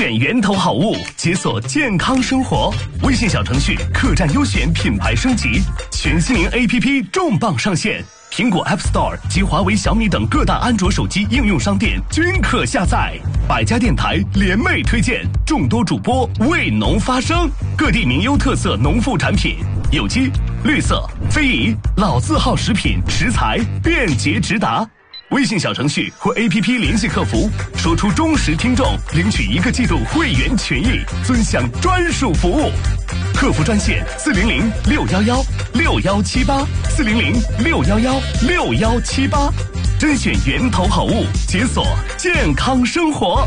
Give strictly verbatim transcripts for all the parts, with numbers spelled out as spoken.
选源头好物，解锁健康生活。微信小程序客栈优选品牌升级，全新灵 A P P 重磅上线，苹果 App Store 及华为、小米等各大安卓手机应用商店均可下载。百家电台联袂推荐，众多主播为农发声，各地名优特色农副产品，有机、绿色、非遗、老字号食品食材便捷直达。微信小程序或 A P P 联系客服，说出忠实听众，领取一个季度会员权益，尊享专属服务。客服专线四零零六幺幺六幺七八四零零六幺幺六幺七八，甄选源头好物，解锁健康生活。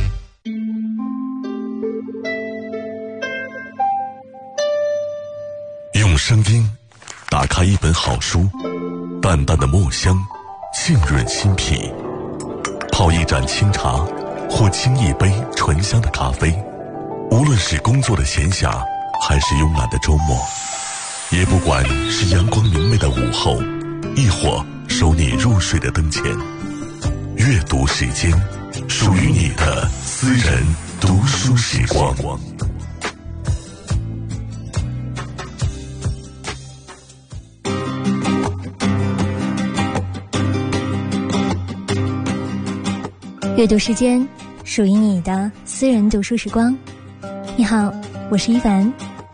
用声音打开一本好书，淡淡的墨香浸润心脾，泡一盏清茶或沏一杯醇香的咖啡，无论是工作的闲暇还是慵懒的周末，也不管是阳光明媚的午后，亦或收你入睡的灯前，阅读时间，属于你的私人读书时光。 阅读时间，属于你的私人读书时光。你好，我是一凡。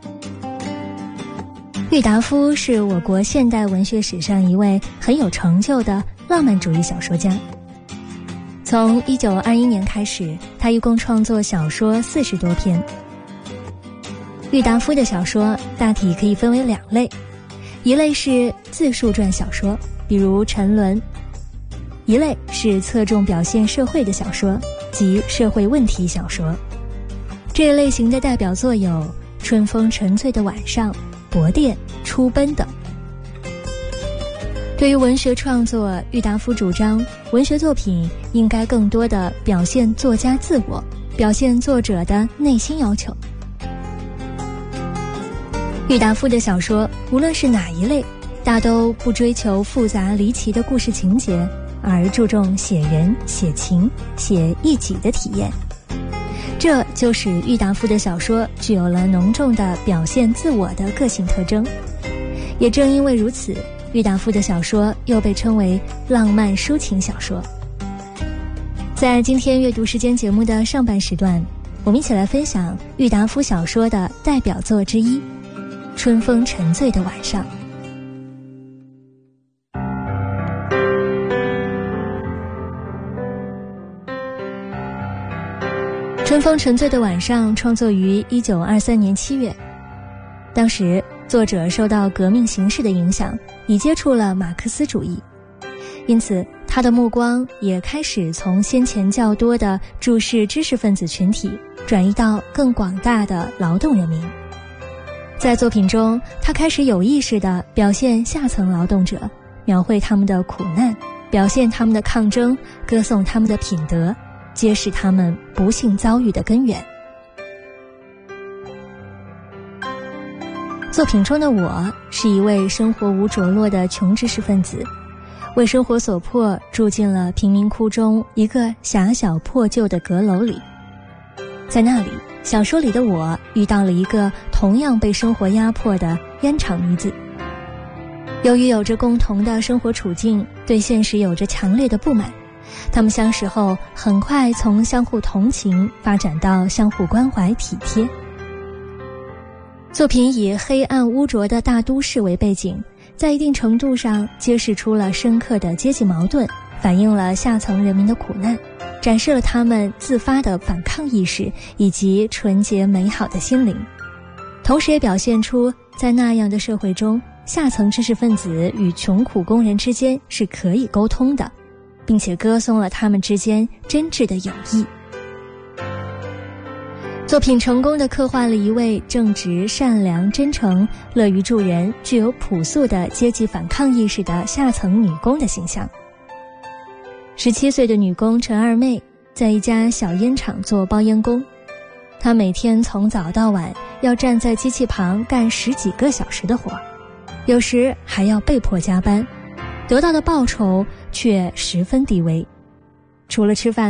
郁达夫是我国现代文学史上一位很有成就的浪漫主义小说家。从一九二一年开始，他一共创作小说四十多篇。郁达夫的小说大体可以分为两类，一类是自述传小说，比如《沉沦》；一类是侧重表现社会的小说，即社会问题小说。这一类型的代表作有《春风沉醉的晚上》、《薄电》、《出奔》等。对于文学创作，郁达夫主张文学作品应该更多地表现作家自我，表现作者的内心要求。郁达夫的小说无论是哪一类，大都不追求复杂离奇的故事情节，而注重写人、写情、写一己的体验。这就使郁达夫的小说具有了浓重的表现自我的个性特征。也正因为如此，郁达夫的小说又被称为浪漫抒情小说。在今天阅读时间节目的上半时段，我们一起来分享郁达夫小说的代表作之一《春风沉醉的晚上》。《春风沉醉的晚上》创作于一九二三年七月，当时作者受到革命形势的影响，已接触了马克思主义，因此他的目光也开始从先前较多的注视知识分子群体，转移到更广大的劳动人民。在作品中，他开始有意识地表现下层劳动者，描绘他们的苦难，表现他们的抗争，歌颂他们的品德，揭示他们不幸遭遇的根源。作品中的我是一位生活无着落的穷知识分子，为生活所迫，住进了贫民窟中一个狭小破旧的阁楼里。在那里，小说里的我遇到了一个同样被生活压迫的烟厂女子。由于有着共同的生活处境，对现实有着强烈的不满，他们相识后很快从相互同情发展到相互关怀体贴。作品以黑暗污浊的大都市为背景，在一定程度上揭示出了深刻的阶级矛盾，反映了下层人民的苦难，展示了他们自发的反抗意识以及纯洁美好的心灵，同时也表现出在那样的社会中，下层知识分子与穷苦工人之间是可以沟通的，并且歌颂了他们之间真挚的友谊。作品成功地刻画了一位正直、善良、真诚、乐于助人、具有朴素的阶级反抗意识的下层女工的形象。十七岁的女工陈二妹在一家小烟厂做包烟工，她每天从早到晚要站在机器旁干十几个小时的活，有时还要被迫加班，得到的报酬却十分低微。除了吃饭